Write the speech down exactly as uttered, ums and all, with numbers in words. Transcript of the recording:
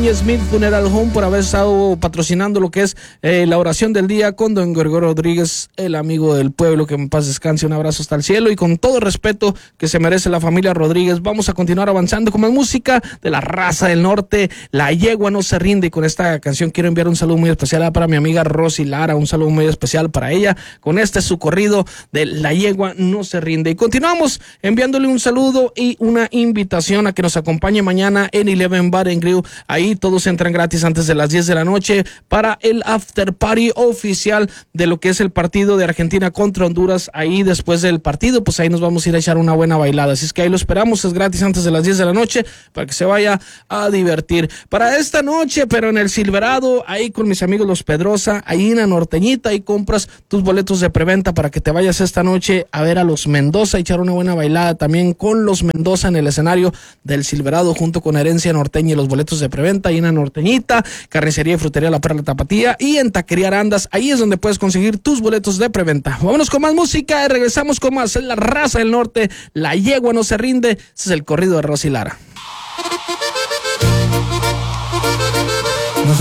Peña Smith Funeral Home por haber estado patrocinando lo que es eh, la oración del día con don Gregorio Rodríguez, el amigo del pueblo, que en paz descanse. Un abrazo hasta el cielo y con todo respeto que se merece la familia Rodríguez. Vamos a continuar avanzando con más música de la raza del norte. La yegua no se rinde, y con esta canción quiero enviar un saludo muy especial para mi amiga Rosy Lara, un saludo muy especial para ella con este su corrido de La yegua no se rinde. Y continuamos enviándole un saludo y una invitación a que nos acompañe mañana en Eleven Bar and Grill. Ahí todos entran gratis antes de las diez de la noche para el after party oficial de lo que es el partido de Argentina contra Honduras. Ahí después del partido, pues ahí nos vamos a ir a echar una buena bailada. Así es que ahí lo esperamos, es gratis antes de las diez de la noche para que se vaya a divertir. Para esta noche, pero en el Silverado, ahí con mis amigos los Pedrosa, ahí en la Norteñita, ahí compras tus boletos de preventa para que te vayas esta noche a ver a los Mendoza, echar una buena bailada también con los Mendoza en el escenario del Silverado junto con Herencia Norteña y los boletos de preventa ahí en la Norteñita, Carnicería y Frutería La Perla Tapatía y en Taquería Arandas. Ahí es donde puedes conseguir tus boletos de preventa. Vámonos con más música y regresamos con más. Es la raza del norte, la yegua no se rinde. Ese es el corrido de Rosy Lara.